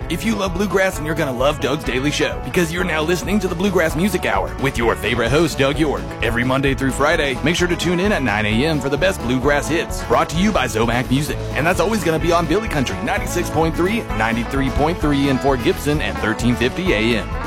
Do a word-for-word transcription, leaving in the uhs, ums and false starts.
If you love bluegrass, then you're going to love Doug's Daily Show, because you're now listening to the Bluegrass Music Hour with your favorite host, Doug York. Every Monday through Friday, make sure to tune in at nine a.m. for the best bluegrass hits, brought to you by Zomac Music. And that's always going to be on Billy Country ninety-six point three, ninety-three point three in Fort Gibson, and thirteen fifty A M.